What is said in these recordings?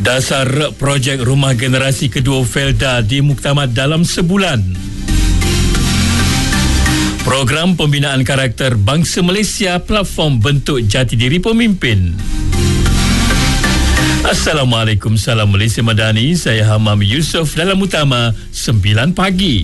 Dasar projek rumah generasi kedua Felda dimuktamad dalam sebulan. Program pembinaan karakter bangsa Malaysia, platform bentuk jati diri pemimpin. Assalamualaikum, salam Malaysia Madani. Saya Hamam Yusof dalam Utama 9 pagi.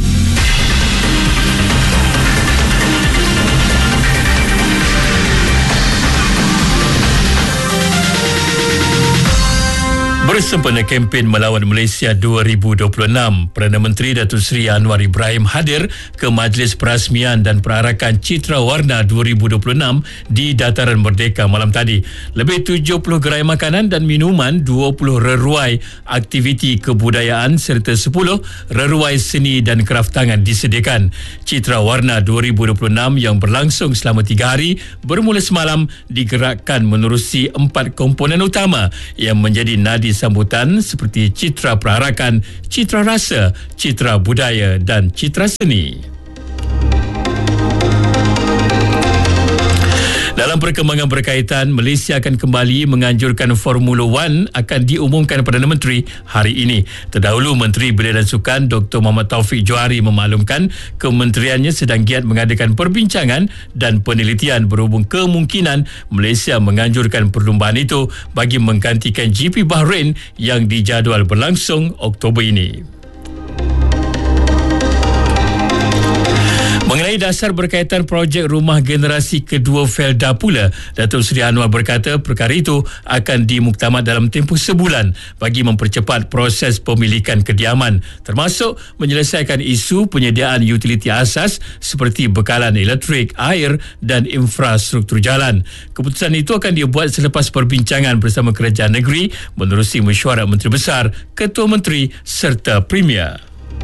Bersempena kempen melawan Malaysia 2026, Perdana Menteri Datuk Seri Anwar Ibrahim hadir ke Majlis Perasmian dan Perarakan Citra Warna 2026 di Dataran Merdeka malam tadi. Lebih 70 gerai makanan dan minuman, 20 reruai aktiviti kebudayaan serta 10 reruai seni dan kraftangan disediakan. Citra Warna 2026 yang berlangsung selama 3 hari bermula semalam digerakkan menerusi 4 komponen utama yang menjadi nadi sambutan seperti citra perarakan, citra rasa, citra budaya dan citra seni. Dalam perkembangan berkaitan, Malaysia akan kembali menganjurkan Formula 1 akan diumumkan Perdana Menteri hari ini. Terdahulu, Menteri Belia dan Sukan Dr. Muhammad Taufik Johari memaklumkan kementeriannya sedang giat mengadakan perbincangan dan penelitian berhubung kemungkinan Malaysia menganjurkan perlumbaan itu bagi menggantikan GP Bahrain yang dijadual berlangsung Oktober ini. Mengenai dasar berkaitan projek rumah generasi kedua Felda pula, Datuk Seri Anwar berkata perkara itu akan dimuktamad dalam tempoh sebulan bagi mempercepat proses pemilikan kediaman, termasuk menyelesaikan isu penyediaan utiliti asas seperti bekalan elektrik, air dan infrastruktur jalan. Keputusan itu akan dibuat selepas perbincangan bersama Kerajaan Negeri menerusi mesyuarat Menteri Besar, Ketua Menteri serta Premier.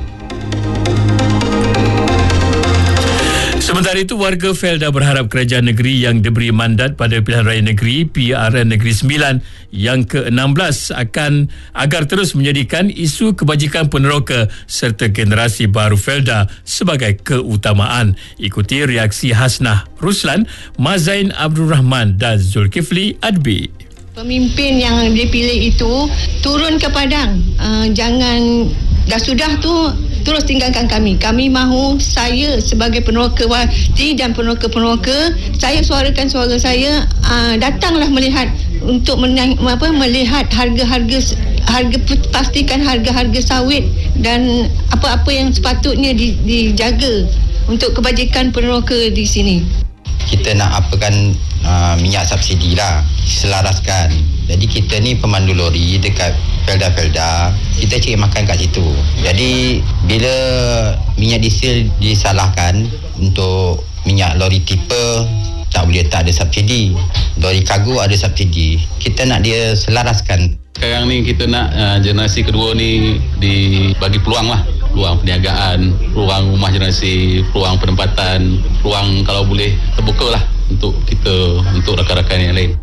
Sementara itu, warga Felda berharap kerajaan negeri yang diberi mandat pada pilihan raya negeri PRN Negeri 9 yang ke-16 agar terus menjadikan isu kebajikan peneroka serta generasi baru Felda sebagai keutamaan. Ikuti reaksi Hasnah Ruslan, Mazain Abdul Rahman dan Zulkifli Adbi. Pemimpin yang dipilih itu turun ke padang. Jangan dah sudah tu terus tinggalkan kami. Kami mahu, saya sebagai peneroka wati dan peneroka-peneroka, saya suarakan suara saya, datanglah melihat untuk melihat harga, pastikan harga sawit dan apa-apa yang sepatutnya dijaga untuk kebajikan peneroka di sini. Kita nak apakan minyak subsidi lah, selaraskan. Jadi kita ni pemandu lori dekat Felda-Felda, kita cari makan kat situ. Jadi bila minyak diesel disalahkan untuk minyak lori tipe, tak ada subsidi. Lori kargo ada subsidi. Kita nak dia selaraskan. Sekarang ni kita nak generasi kedua ni dibagi peluang lah. Peluang perniagaan, peluang rumah generasi, peluang penempatan, peluang kalau boleh terbuka lah untuk kita, untuk rakan-rakan yang lain.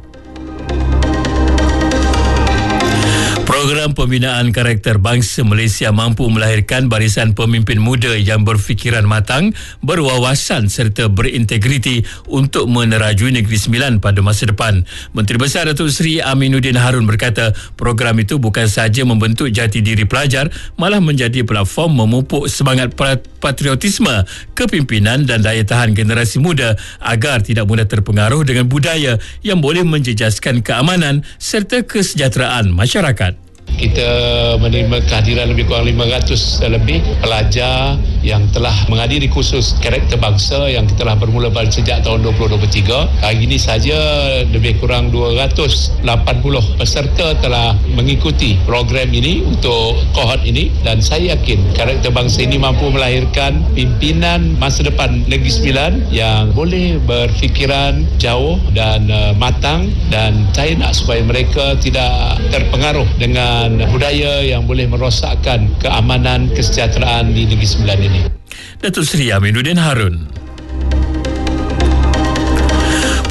Program pembinaan karakter bangsa Malaysia mampu melahirkan barisan pemimpin muda yang berfikiran matang, berwawasan serta berintegriti untuk menerajui Negeri Sembilan pada masa depan. Menteri Besar Datuk Seri Aminuddin Harun berkata program itu bukan sahaja membentuk jati diri pelajar, malah menjadi platform memupuk semangat patriotisme, kepimpinan dan daya tahan generasi muda agar tidak mudah terpengaruh dengan budaya yang boleh menjejaskan keamanan serta kesejahteraan masyarakat. Kita menerima kehadiran lebih kurang 500 lebih pelajar yang telah menghadiri kursus karakter bangsa yang telah bermula sejak tahun 2023. Hari ini saja lebih kurang 280 peserta telah mengikuti program ini untuk kohort ini, dan saya yakin karakter bangsa ini mampu melahirkan pimpinan masa depan Negeri Sembilan yang boleh berfikiran jauh dan matang, dan saya nak supaya mereka tidak terpengaruh dengan budaya yang boleh merosakkan keamanan kesejahteraan di Negeri Sembilan ini. Datuk Seri Aminuddin Harun.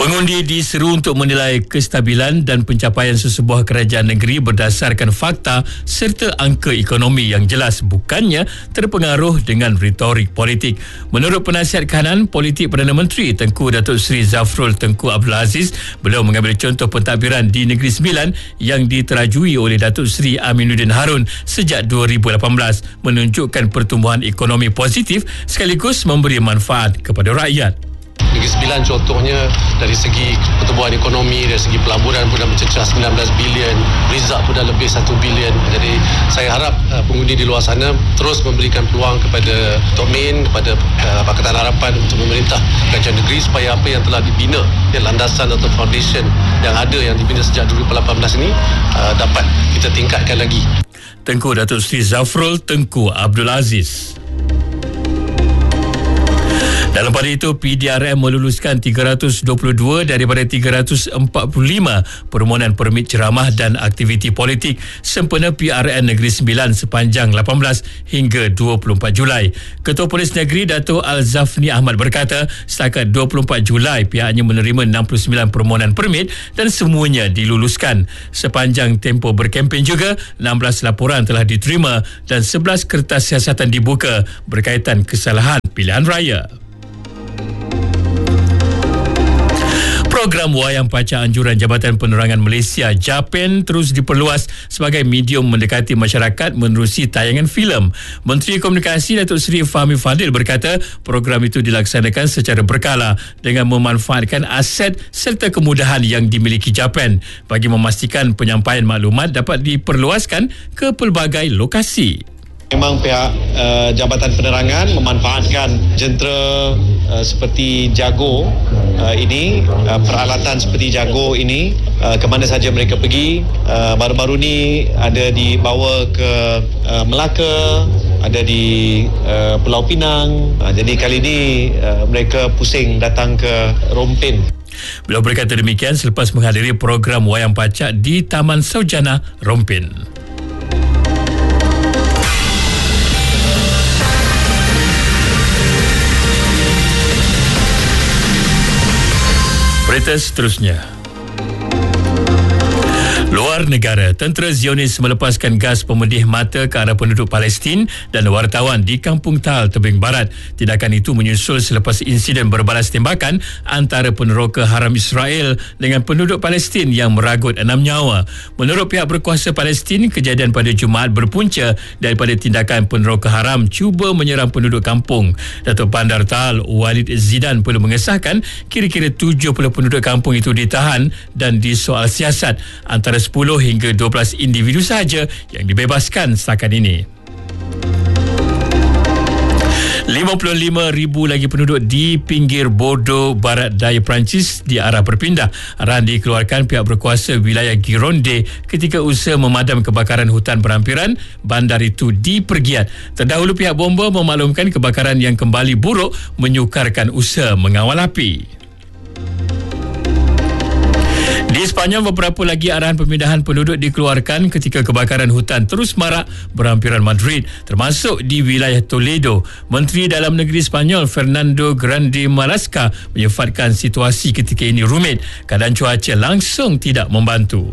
Pengundi diseru untuk menilai kestabilan dan pencapaian sesebuah kerajaan negeri berdasarkan fakta serta angka ekonomi yang jelas, bukannya terpengaruh dengan retorik politik. Menurut penasihat kanan politik Perdana Menteri Tengku Datuk Seri Zafrul Tengku Abdul Aziz, beliau mengambil contoh pentadbiran di Negeri Sembilan yang diterajui oleh Datuk Seri Aminuddin Harun sejak 2018 menunjukkan pertumbuhan ekonomi positif sekaligus memberi manfaat kepada rakyat. Negeri Sembilan contohnya dari segi pertumbuhan ekonomi, dari segi pelaburan pun dah mencecah 19 bilion, Rizak pun dah lebih 1 bilion. Jadi saya harap pengundi di luar sana terus memberikan peluang kepada Tok Min, kepada Pakatan Harapan untuk memerintah kerajaan negeri supaya apa yang telah dibina, landasan atau foundation yang ada yang dibina sejak 2018 ini dapat kita tingkatkan lagi. Tengku Datuk Seri Zafrul Tengku Abdul Aziz. Dalam pada itu, PDRM meluluskan 322 daripada 345 permohonan permit ceramah dan aktiviti politik sempena PRN Negeri Sembilan sepanjang 18 hingga 24 Julai. Ketua Polis Negeri Dato' Al-Zafni Ahmad berkata, setakat 24 Julai pihaknya menerima 69 permohonan permit dan semuanya diluluskan. Sepanjang tempoh berkempen juga, 16 laporan telah diterima dan 11 kertas siasatan dibuka berkaitan kesalahan pilihan raya. Program Wayang Pacak Anjuran Jabatan Penerangan Malaysia JAPEN terus diperluas sebagai medium mendekati masyarakat menerusi tayangan filem. Menteri Komunikasi Datuk Seri Fahmi Fadil berkata program itu dilaksanakan secara berkala dengan memanfaatkan aset serta kemudahan yang dimiliki JAPEN bagi memastikan penyampaian maklumat dapat diperluaskan ke pelbagai lokasi. Memang pihak Jabatan Penerangan memanfaatkan jentera seperti Jago ini, peralatan seperti Jago ini ke mana saja mereka pergi. Baru-baru ni ada dibawa ke Melaka, ada di Pulau Pinang. Jadi kali ini mereka pusing datang ke Rompin. Beliau berkata demikian selepas menghadiri program Wayang Pacak di Taman Saujana Rompin. Berita seterusnya. Luar negara, tentera Zionis melepaskan gas pemedih mata ke arah penduduk Palestin dan wartawan di Kampung Tal, Tebing Barat. Tindakan itu menyusul selepas insiden berbalas tembakan antara peneroka haram Israel dengan penduduk Palestin yang meragut 6 nyawa. Menurut pihak berkuasa Palestin, kejadian pada Jumaat berpunca daripada tindakan peneroka haram cuba menyerang penduduk kampung. Datuk Bandar Tal, Walid Zidan perlu mengesahkan kira-kira 70 penduduk kampung itu ditahan dan disoal siasat. Antara 10 hingga 12 individu sahaja yang dibebaskan setakat ini. 55,000 lagi penduduk di pinggir Bordeaux, barat daya Perancis diarah berpindah. Arahan dikeluarkan pihak berkuasa wilayah Gironde ketika usaha memadam kebakaran hutan berhampiran bandar itu dipergiat. Terdahulu pihak bomba memaklumkan kebakaran yang kembali buruk menyukarkan usaha mengawal api. Di Sepanyol, beberapa lagi arahan pemindahan penduduk dikeluarkan ketika kebakaran hutan terus marak berhampiran Madrid, termasuk di wilayah Toledo. Menteri Dalam Negeri Sepanyol Fernando Grande Marlaska menyifatkan situasi ketika ini rumit. Keadaan cuaca langsung tidak membantu.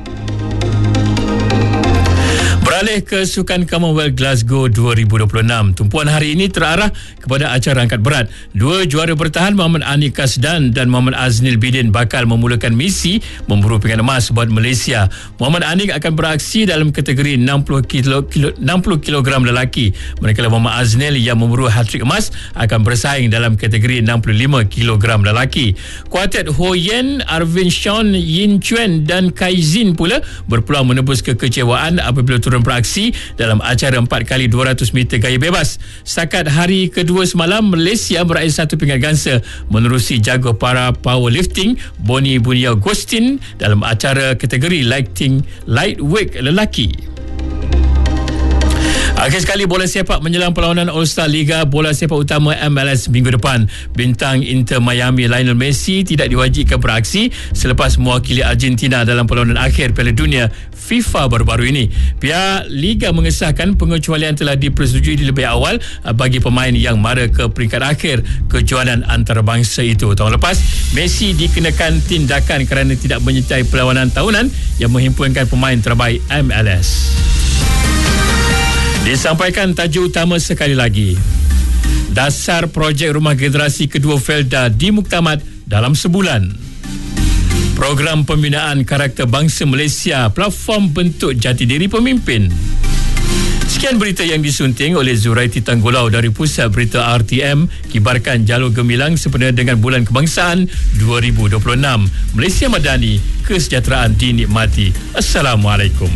Beralih ke Sukan Commonwealth Glasgow 2026. Tumpuan hari ini terarah kepada acara angkat berat. Dua juara bertahan Muhammad Anik Kasdan dan Muhammad Aznil Bidin bakal memulakan misi memburu pingat emas buat Malaysia. Muhammad Anik akan beraksi dalam kategori 60 kg lelaki. Manakala Muhammad Aznil yang memburu hat-trick emas akan bersaing dalam kategori 65 kg lelaki. Kuartet Ho Yen, Arvin Shawn, Yin Chuen dan Kai Zin pula berpeluang menebus kekecewaan apabila turun beraksi dalam acara 4x200 meter gaya bebas. Setakat hari kedua semalam, Malaysia meraih satu pingat gangsa menerusi jago para powerlifting Boni Buniau Gostin dalam acara kategori lightweight lelaki. Akhir sekali, bola sepak menjelang perlawanan All-Star Liga Bola Sepak Utama MLS minggu depan. Bintang Inter Miami Lionel Messi tidak diwajibkan beraksi selepas mewakili Argentina dalam perlawanan akhir Piala Dunia FIFA baru-baru ini. Pihak Liga mengesahkan pengecualian telah dipersetujui di lebih awal bagi pemain yang mara ke peringkat akhir kejohanan antarabangsa itu. Tahun lepas, Messi dikenakan tindakan kerana tidak menyertai perlawanan tahunan yang menghimpunkan pemain terbaik MLS. Disampaikan tajuk utama sekali lagi. Dasar projek rumah generasi kedua Felda dimuktamad dalam sebulan. Program pembinaan karakter bangsa Malaysia, platform bentuk jati diri pemimpin. Sekian berita yang disunting oleh Zuraiti Tanggulau dari Pusat Berita RTM. Kibarkan jalur gemilang sempena dengan Bulan Kebangsaan 2026. Malaysia Madani, kesejahteraan dinikmati. Assalamualaikum.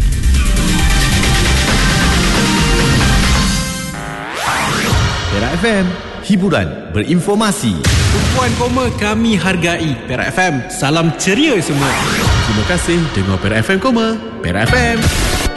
Perak FM, hiburan berinformasi. Tumpuan koma kami hargai. Perak FM, salam ceria semua. Terima kasih dengar Perak FM, Perak FM.